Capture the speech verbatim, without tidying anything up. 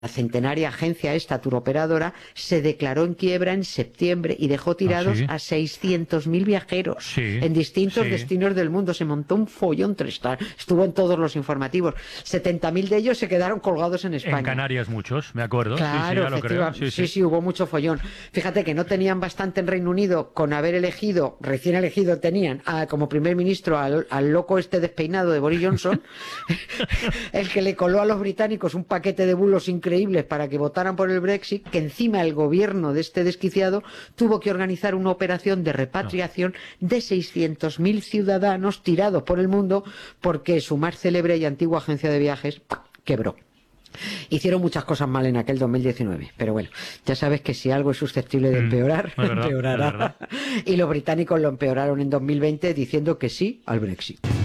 La centenaria agencia esta turoperadora se declaró en quiebra en septiembre y dejó tirados ¿Ah, sí? a seiscientos mil viajeros Sí, en distintos sí. destinos del mundo. Se montó un follón, estuvo en todos los informativos. setenta mil de ellos se quedaron colgados en España. En Canarias muchos, me acuerdo. Claro, sí, sí, ya lo creo. efectivamente. Sí, Sí, sí. sí, hubo mucho follón. Fíjate que no tenían bastante en Reino Unido con haber elegido, recién elegido tenían a, como primer ministro al, al loco este despeinado de Boris Johnson, el que le coló a los británicos un paquete de bulos increíbles para que votaran por el Brexit, que encima el gobierno de este desquiciado tuvo que organizar una operación de repatriación de seiscientos mil ciudadanos tirados por el mundo porque su más célebre y antigua agencia de viajes quebró. Hicieron muchas cosas mal en aquel dos mil diecinueve, pero bueno, ya sabes que si algo es susceptible de empeorar, Mm, es verdad, empeorará. es verdad. Y los británicos lo empeoraron en dos mil veinte diciendo que sí al Brexit.